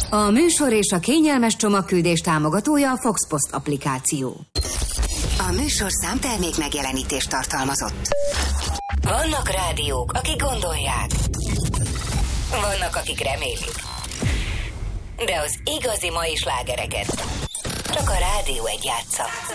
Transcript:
A műsor és a kényelmes csomagküldés támogatója a Foxpost applikáció. A műsor számtermék megjelenítést tartalmazott. Vannak rádiók, akik gondolják. Vannak, akik remélik. De az igazi mai slágereket csak a Rádió 1 játsza.